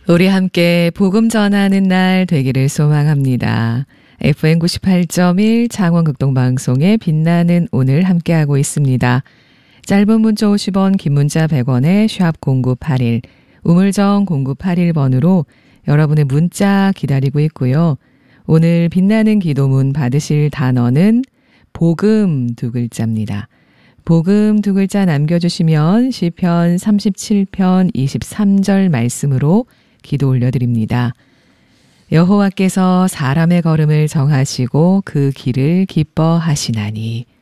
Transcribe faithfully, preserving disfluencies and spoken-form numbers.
우리 함께 복음 전하는 날 되기를 소망합니다. 에프엠 구십팔 점 일 창원극동방송의 빛나는 오늘 함께하고 있습니다. 짧은 문자 오십 원, 긴 문자 백 원에 샵 공구팔일, 우물정 공구팔일 번으로 여러분의 문자 기다리고 있고요. 오늘 빛나는 기도문 받으실 단어는 복음 두 글자입니다. 복음 두 글자 남겨주시면 시편 삼십칠 편 이십삼 절 말씀으로 기도 올려드립니다. 여호와께서 사람의 걸음을 정하시고 그 길을 기뻐하시나니